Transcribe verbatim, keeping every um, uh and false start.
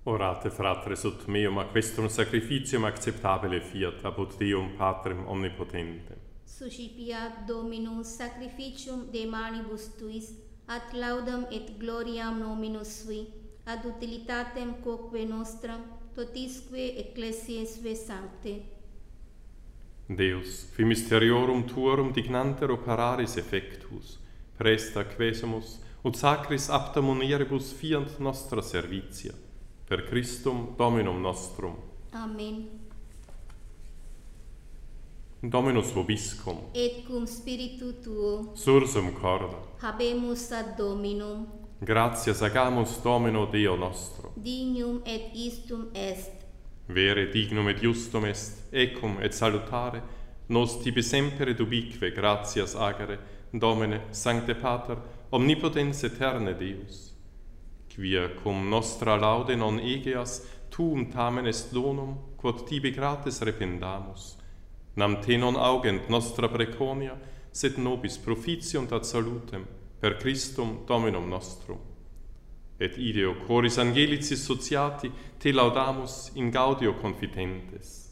Orate, fratres, ut meum a questum sacrificium acceptabile fiat, apud Deum Patrem omnipotentem. Suscipiat Dominus sacrificium de manibus tuis, ad laudam et gloriam nominus sui, ad utilitatem quoque nostram, totisque ecclesiae sue sancte. Deus, qui mysteriorum tuorum dignanter operaris effectus, presta quesumus, ut sacris apta munieribus fiant nostra servitia, per Christum Dominum nostrum. Amen. Dominus vobiscum, Et cum spiritu tuo, sursum corda, habemus ad Dominum, gratias agamus Domino Deo nostro. dignum et istum est. Vere dignum et justum est, ecum et salutare, nos tibi semper et ubique gratias agere, Domine, Sancte Pater, omnipotens aeterne Deus. Quia cum nostra laude non egeas, tuum tamen est donum, quod tibi gratis rependamus. Nam te non augent nostra preconia, sed nobis propitiunt ad salutem, per Christum Dominum nostrum. Et ideo coris angelicis sociati te laudamus in gaudio confitentes.